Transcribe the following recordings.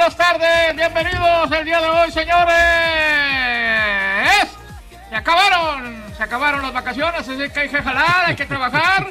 buenas tardes, bienvenidos el día de hoy, señores. Se acabaron las vacaciones, así que hay que jalar, hay que trabajar.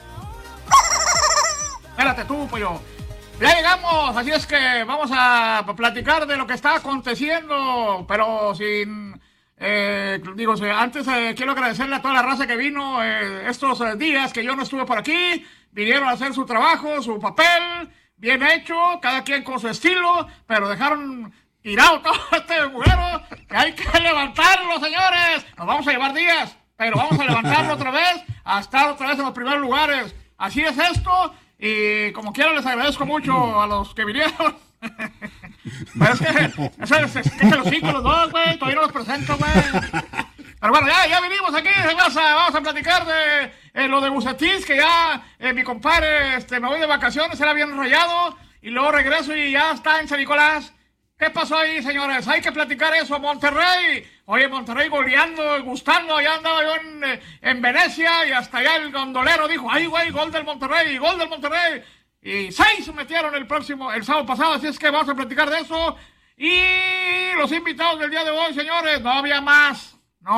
Espérate tú, pollo. Ya llegamos, así es que vamos a platicar de lo que está aconteciendo, pero sin... antes quiero agradecerle a toda la raza que vino estos días que yo no estuve por aquí. Vinieron a hacer su trabajo, su papel, bien hecho, cada quien con su estilo, pero dejaron tirado todo este mugrero, que hay que levantarlo, señores. Nos vamos a llevar días, pero vamos a levantarlo otra vez, a estar otra vez en los primeros lugares. Así es esto, y como quiera les agradezco mucho a los que vinieron. Pero es que los cinco, los dos, güey, todavía no los presento, güey. Pero bueno, ya vinimos aquí, vamos a platicar de lo de Bucetich, que ya mi compadre, me voy de vacaciones, era bien rayado, y luego regreso y ya está en San Nicolás. ¿Qué pasó ahí, señores? Hay que platicar eso. Monterrey. Oye, Monterrey goleando, gustando. Allá andaba yo en Venecia y hasta allá el gondolero dijo, ay, güey, gol del Monterrey. Y 6 metieron el sábado pasado, así es que vamos a platicar de eso. Y los invitados del día de hoy, señores, no había más.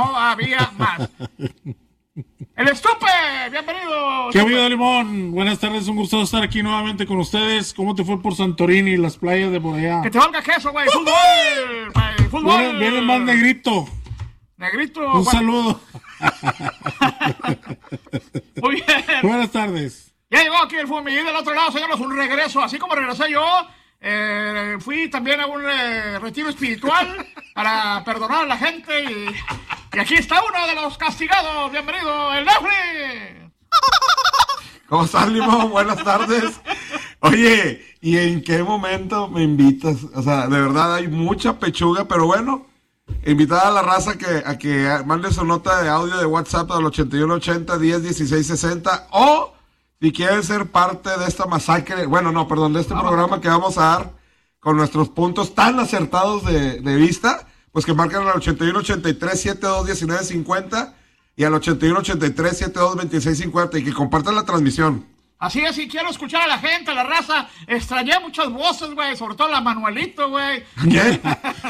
El Estupe, bienvenido. ¿Qué vida, Limón? Buenas tardes, un gusto estar aquí nuevamente con ustedes. ¿Cómo te fue por Santorini y las playas de por allá? Que te valga queso, güey. Fútbol, güey, fútbol. Viene más negrito. Un saludo. Muy bien. Buenas tardes. Ya llegó aquí el Fumillín del otro lado, señores, un regreso. Así como regresé yo, fui también a un retiro espiritual para perdonar a la gente y aquí está uno de los castigados. Bienvenido, el Nefri. ¿Cómo estás, Limón? Buenas tardes. Oye, ¿y en qué momento me invitas? O sea, de verdad hay mucha pechuga, pero bueno, invitar a la raza a que mande su nota de audio de WhatsApp al 8180 10 16 60 o si quieren ser parte de esta masacre, de este programa que vamos a dar con nuestros puntos tan acertados de vista, pues que marquen al 8183-721950 y al 8183-722650 y que compartan la transmisión. Así es, y quiero escuchar a la gente, a la raza. Extrañé muchas voces, güey, sobre todo la Manuelito, güey. ¿Qué?